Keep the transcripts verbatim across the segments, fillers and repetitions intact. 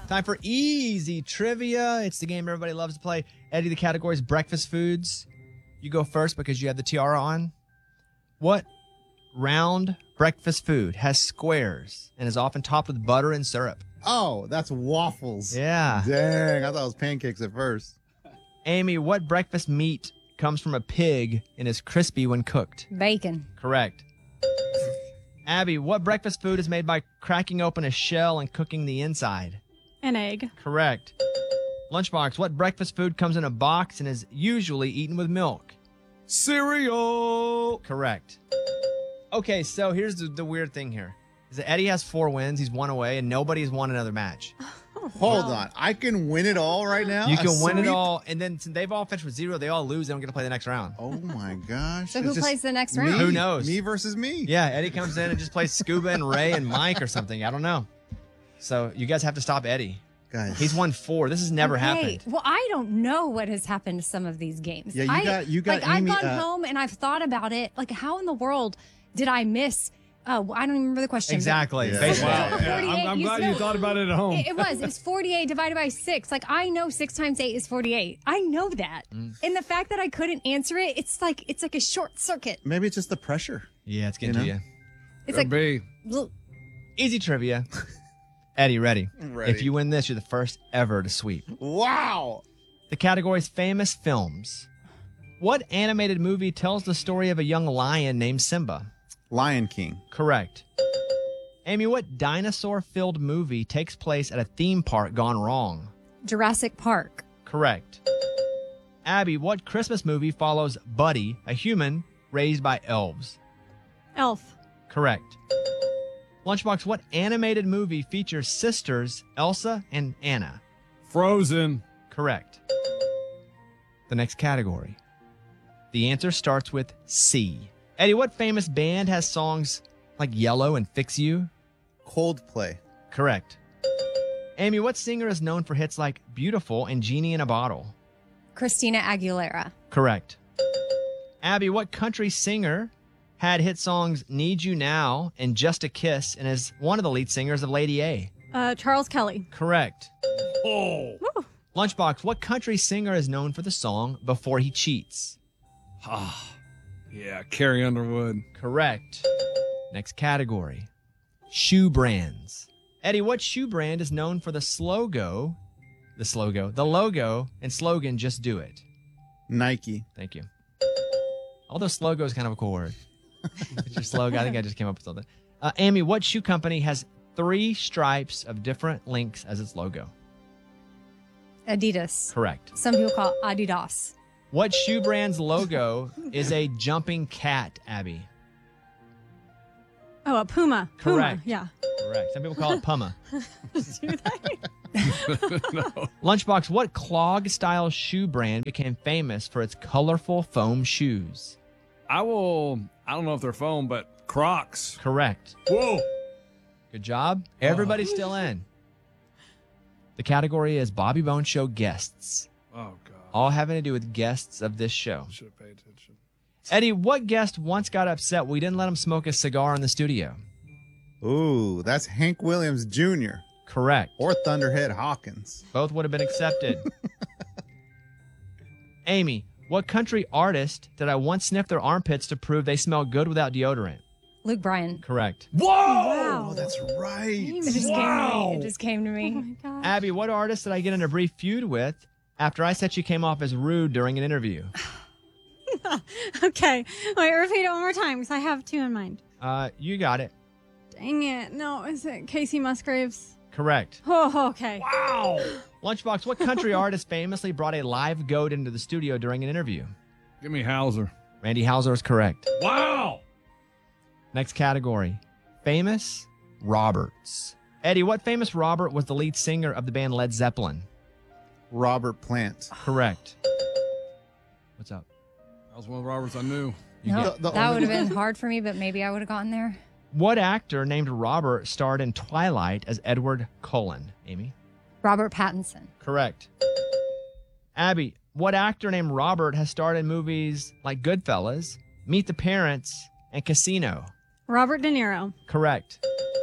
Time for easy trivia. It's the game everybody loves to play. Eddie, the category is breakfast foods. You go first because you have the tiara on. What round breakfast food has squares and is often topped with butter and syrup? Oh, that's waffles. Yeah. Dang, I thought it was pancakes at first. Amy, what breakfast meat comes from a pig and is crispy when cooked? Bacon. Correct. Abby, what breakfast food is made by cracking open a shell and cooking the inside? An egg. Correct. Lunchbox, what breakfast food comes in a box and is usually eaten with milk? Cereal. Correct. Okay, so here's the, the weird thing here. Is that Eddie has four wins. He's one away, and nobody's won another match. Hold on. I can win it all right now? You A can win it sweep? all, and then since they've all finished with zero, they all lose. They don't get to play the next round. Oh, my gosh. So who It's just plays the next me- round? Who knows? Me versus me. Yeah, Eddie comes in and just plays Scuba and Ray and Mike or something. I don't know. So you guys have to stop Eddie. Guys. He's won four. This has never Okay. happened. Well, I don't know what has happened to some of these games. Yeah, you I, got- you got like I've Amy, gone uh, home and I've thought about it. Like, how in the world did I miss? Oh, I don't even remember the question. Exactly. Yeah. Baseball. Wow. Yeah, I'm, forty-eight, I'm you glad know- you thought about it at home. It, it was. It's forty-eight divided by six. Like, I know six times eight is forty-eight. I know that. Mm. And the fact that I couldn't answer it, it's like it's like a short circuit. Maybe it's just the pressure. Yeah, it's getting You to know? you. It's Could like be. Easy trivia. Eddie, ready? Ready. If you win this, you're the first ever to sweep. Wow. The category is famous films. What animated movie tells the story of a young lion named Simba? Lion King. Correct. Amy, what dinosaur-filled movie takes place at a theme park gone wrong? Jurassic Park. Correct. Abby, what Christmas movie follows Buddy, a human raised by elves? Elf. Correct. Lunchbox, what animated movie features sisters Elsa and Anna? Frozen. Correct. The next category. The answer starts with C. Eddie, what famous band has songs like Yellow and Fix You? Coldplay. Correct. Amy, what singer is known for hits like Beautiful and Genie in a Bottle? Christina Aguilera. Correct. Abby, what country singer had hit songs Need You Now and Just a Kiss and is one of the lead singers of Lady A? Uh, Charles Kelly. Correct. Oh. Woo. Lunchbox, what country singer is known for the song Before He Cheats? Ah. Yeah, Carrie Underwood. Correct. Next category. Shoe brands. Eddie, what shoe brand is known for the slogo, the slogo, the logo and slogan, Just Do It? Nike. Thank you. Although slogo is kind of a cool word. It's your slogan. I think I just came up with something. Uh, Amy, what shoe company has three stripes of different lengths as its logo? Adidas. Correct. Some people call it Adidas. What shoe brand's logo is a jumping cat, Abby? Oh, a Puma. Puma. Correct. Yeah. Correct. Some people call it Puma. Do they? Lunchbox, what clog-style shoe brand became famous for its colorful foam shoes? I will, I don't know if they're foam, but Crocs. Correct. Whoa. Good job. Everybody's still in. The category is Bobby Bones Show guests. Oh, God. All having to do with guests of this show. Should have paid attention. Eddie, what guest once got upset we didn't let him smoke a cigar in the studio? Ooh, that's Hank Williams Junior Correct. or Thunderhead Hawkins. Both would have been accepted. Amy, what country artist did I once sniff their armpits to prove they smell good without deodorant? Luke Bryan. Correct. Whoa! Wow. Oh, that's right. It just came to me. It just came to me. Oh my God. Abby, what artist did I get in a brief feud with after I said she came off as rude during an interview? Okay. Wait, repeat it one more time because I have two in mind. Uh, you got it. Dang it. No, is it Casey Musgraves? Correct. Oh, okay. Wow. Lunchbox, what country artist famously brought a live goat into the studio during an interview? Give me Hauser. Randy Hauser is correct. Wow. Next category, famous Roberts. Eddie, what famous Robert was the lead singer of the band Led Zeppelin? Robert Plant. Correct. What's up? That was one of Roberts I knew. You No, get- The- the that only- would have been hard for me, but maybe I would have gotten there. What actor named Robert starred in Twilight as Edward Cullen? Amy? Robert Pattinson. Correct. Abby, what actor named Robert has starred in movies like Goodfellas, Meet the Parents, and Casino? Robert De Niro. Correct.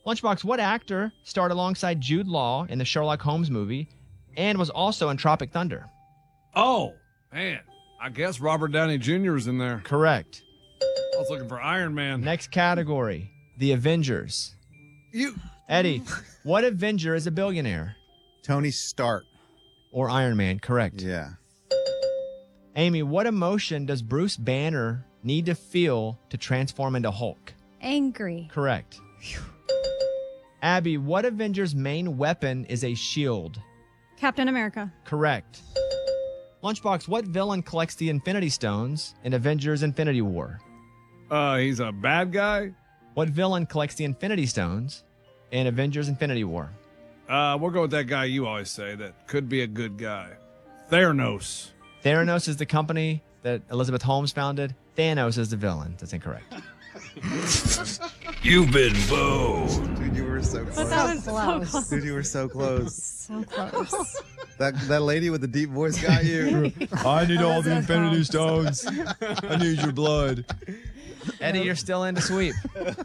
Lunchbox, what actor starred alongside Jude Law in the Sherlock Holmes movie and was also in Tropic Thunder? Oh, man. I guess Robert Downey Junior is in there. Correct. I was looking for Iron Man. Next category, the Avengers. You. Eddie, what Avenger is a billionaire? Tony Stark. Or Iron Man, correct. Yeah. Amy, what emotion does Bruce Banner need to feel to transform into Hulk? Angry. Correct. Abby, what Avenger's main weapon is a shield? Captain America. Correct. Lunchbox, what villain collects the Infinity Stones in Avengers Infinity War? Uh, he's a bad guy? What villain collects the Infinity Stones in Avengers Infinity War? Uh, we'll go with that guy you always say that could be a good guy. Theranos. Theranos is the company that Elizabeth Holmes founded. Thanos is the villain. That's incorrect. You've been boned. Dude, you were so But close. that was so Close. close. Dude, you were so close. So close. That that lady with the deep voice got you. I need all the Infinity Stones. I need your blood. Eddie, you're still in to sweep.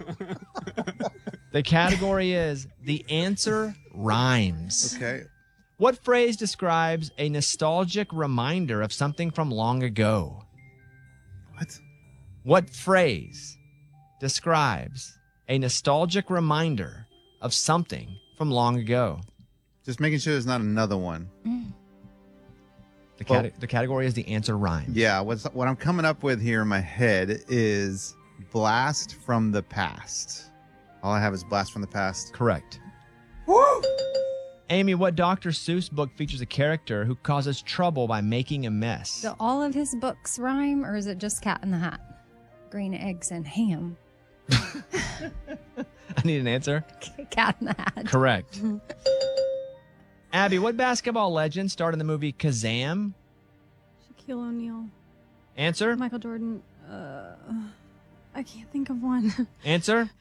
The category is the answer rhymes. Okay. What phrase describes a nostalgic reminder of something from long ago? What? What phrase describes a nostalgic reminder of something from long ago? Just making sure there's not another one. The, Well- cate- the category is the answer rhymes. Yeah, what's what I'm coming up with here in my head is blast from the past. All I have is blast from the past. Correct. Amy, what Doctor Seuss book features a character who causes trouble by making a mess? Do all of his books rhyme, or is it just Cat in the Hat? Green eggs and ham. I need an answer. Cat in the Hat. Correct. Abby, what basketball legend starred in the movie Kazam? Shaquille O'Neal. Answer? Michael Jordan. Uh, I can't think of one. Answer?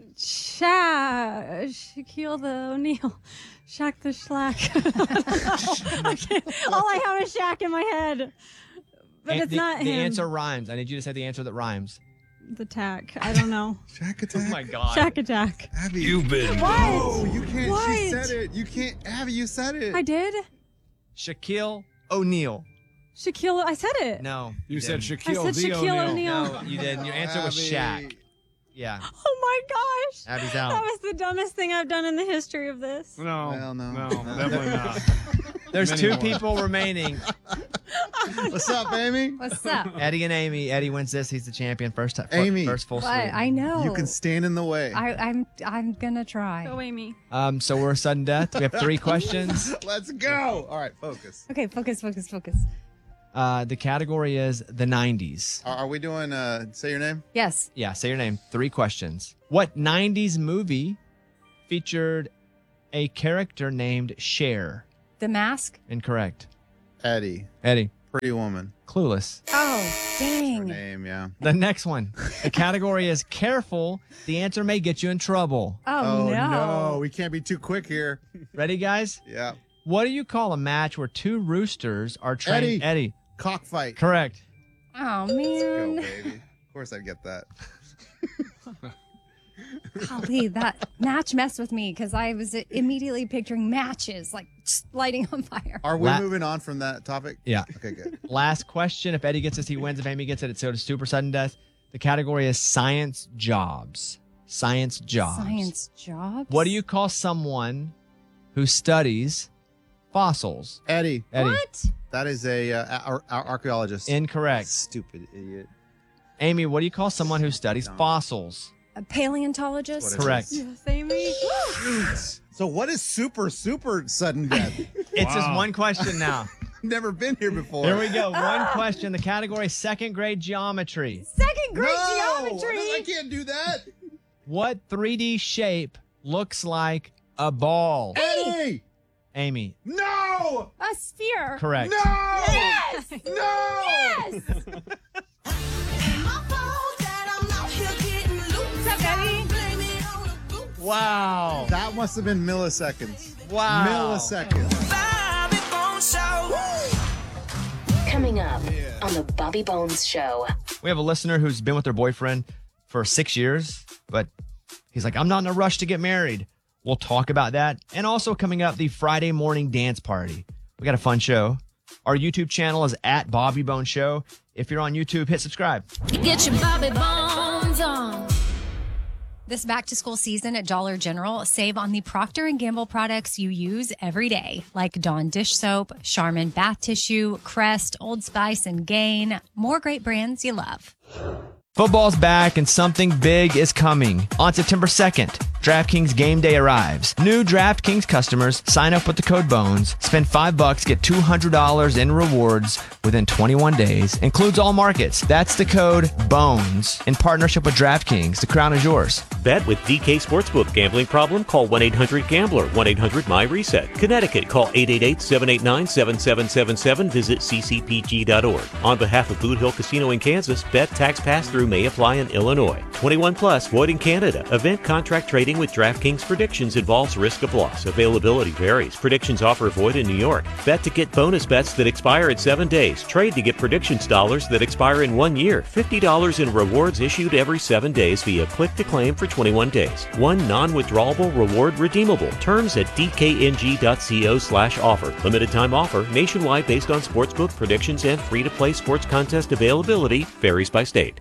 Sha Shaquille the O'Neal. Shaq the Schlack. I can't- All I have is Shaq in my head. But An- it's the, not the him. answer rhymes. I need you to say the answer that rhymes. The tack. I don't know. Shack attack. Oh my God. Shaq attack. Abby. You've been What? Oh, you can't. She What? said it. You can't. Abby, you said it. I did? Shaquille O'Neal. Shaquille. I said it. No. You said didn't. Shaquille I said the Shaquille O'Neal. O'Neal. No, you didn't. Your answer was Abby. Shaq. Yeah. Oh my gosh. Abby's That out. was the dumbest thing I've done in the history of this. No, Well, no. no, No. definitely not. There's Many two more. people remaining. What's up, Amy? What's up? Eddie and Amy. Eddie wins this. He's the champion. First time. Amy. First full What? sweep. I know. You can stand in the way. I, I'm I'm gonna try. Go Amy. Um, so we're sudden death. We have three questions. Let's go. All right, focus. Okay, focus, focus, focus. Uh, the category is the nineties. Are, are we doing? Uh, say your name. Yes. Yeah, say your name. Three questions. What nineties movie featured a character named Cher? The Mask. Incorrect. Eddie. Eddie. Pretty woman. Clueless. Oh, Her dang. name. Yeah. The next one. The category is careful. The answer may get you in trouble. Oh, no. We can't be too quick here. Ready, guys? Yeah. What do you call a match where two roosters are trained? Eddie. Eddie. Cockfight. Correct. Oh, Go, man. baby. Of course, I'd get that. Golly, that match messed with me because I was immediately picturing matches like just lighting on fire. Are we La- moving on from that topic? Yeah. Okay, good. Last question. If Eddie gets this, he wins. If Amy gets it, it's so to super sudden death. The category is science jobs. Science jobs. Science jobs? What do you call someone who studies fossils? Eddie. Eddie. What? That is a uh, ar- ar- archaeologist. Incorrect. Stupid idiot. Amy, what do you call someone who studies Dumb. fossils? A paleontologist? What it Correct. Yes, Amy. So what is super super sudden death? It's just Wow. one question now. Never been here before. Here we go. One question. The category is second grade geometry. Second grade No, geometry. I can't do that. What three D shape looks like a ball? Eddie. Amy. No. A sphere. Correct. No. Yes. No. Yes. What's up, Eddie? Wow. That must have been milliseconds. Wow. Milliseconds. Coming up on the Bobby Bones Show. We have a listener who's been with their boyfriend for six years, but He's like, I'm not in a rush to get married. We'll talk about that. And also coming up, the Friday morning dance party. We got a fun show. Our YouTube channel is at Bobby Bone Show. If you're on YouTube, hit subscribe. Get your Bobby Bones on. This back-to-school season at Dollar General, save on the Procter and Gamble products you use every day, like Dawn dish soap, Charmin bath tissue, Crest, Old Spice, and Gain. More great brands you love. Football's back and something big is coming. On September second, DraftKings Game Day arrives. New DraftKings customers sign up with the code BONES, spend five bucks, get two hundred dollars in rewards within twenty-one days. Includes all markets. That's the code BONES in partnership with DraftKings. The crown is yours. Bet with D K Sportsbook. Gambling problem? Call one eight hundred gambler, one eight hundred my reset. Connecticut, call eight eight eight, seven eight nine, seven seven seven seven. Visit c c p g dot org. On behalf of Boot Hill Casino in Kansas, bet tax pass-through may apply in Illinois. twenty-one plus, void in Canada. Event contract trading with DraftKings Predictions involves risk of loss. Availability varies. Predictions offer void in New York. Bet to get bonus bets that expire in seven days. Trade to get predictions dollars that expire in one year. fifty dollars in rewards issued every seven days via click to claim for twenty-one days. One non-withdrawable reward redeemable. Terms at d k n g dot co slash offer. Limited time offer. Nationwide based on sportsbook predictions and free-to-play sports contest availability. Varies by state.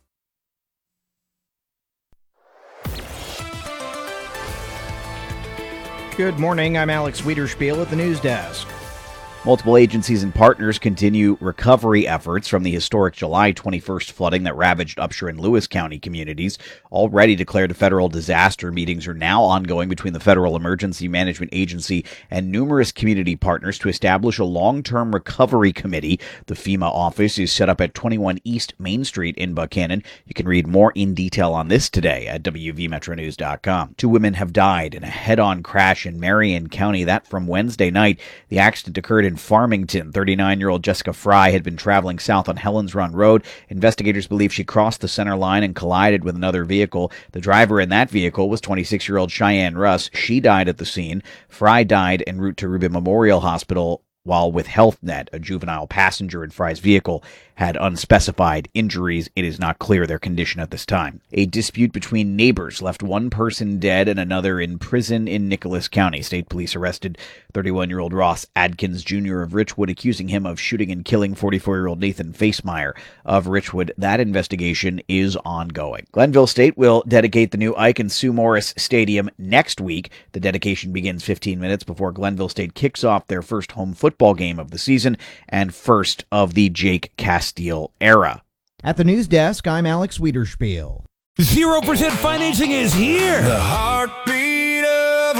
Good morning. I'm Alex Wiederspiel at the news desk. Multiple agencies and partners continue recovery efforts from the historic July twenty-first flooding that ravaged Upshur and Lewis County communities. Already declared a federal disaster, meetings are now ongoing between the Federal Emergency Management Agency and numerous community partners to establish a long-term recovery committee. The FEMA office is set up at twenty-one East Main Street in Buchanan. You can read more in detail on this today at w v metro news dot com. Two women have died in a head-on crash in Marion County. That from Wednesday night. The accident occurred in Farmington. thirty-nine-year-old Jessica Fry had been traveling south on Helens Run Road. Investigators believe she crossed the center line and collided with another vehicle. The driver in that vehicle was twenty-six-year-old Cheyenne Russ. She died at the scene. Fry died en route to Rubin Memorial Hospital, while with HealthNet, a juvenile passenger in Fry's vehicle had unspecified injuries. It is not clear their condition at this time. A dispute between neighbors left one person dead and another in prison in Nicholas County. State police arrested thirty-one-year-old Ross Adkins Junior of Richwood, accusing him of shooting and killing forty-four-year-old Nathan Facemeyer of Richwood. That investigation is ongoing. Glenville State will dedicate the new Ike and Sue Morris Stadium next week. The dedication begins fifteen minutes before Glenville State kicks off their first home football game of the season and first of the Jake Castile era. At the news desk, I'm Alex Wiederspiel. Zero percent financing is here. The heartbeat of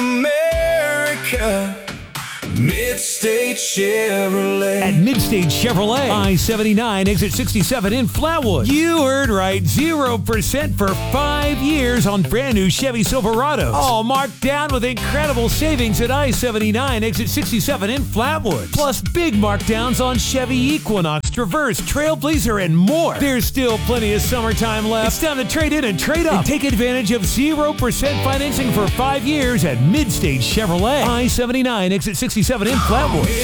America. Midstate Chevrolet. At Midstate Chevrolet, I seventy-nine, exit sixty-seven in Flatwood. You heard right, zero percent for five years on brand new Chevy Silverados. All marked down with incredible savings at I seventy-nine, exit sixty-seven in Flatwood. Plus big markdowns on Chevy Equinox, Traverse, Trailblazer, and more. There's still plenty of summertime left. It's time to trade in and trade up. And take advantage of zero percent financing for five years at Midstate Chevrolet. I seventy-nine, exit sixty-seven in Flatwood.